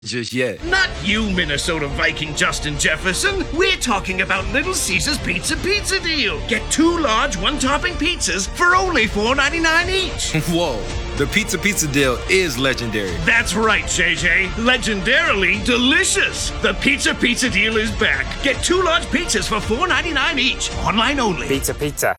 just yet. Not you, Minnesota Viking Justin Jefferson. We're talking about Little Caesars Pizza Deal. Get 2 large one-topping pizzas for only $4.99 each. Whoa, the pizza deal is legendary. That's right, JJ. Legendarily delicious. The pizza deal is back. Get 2 large pizzas for $4.99 each. Online only. Pizza.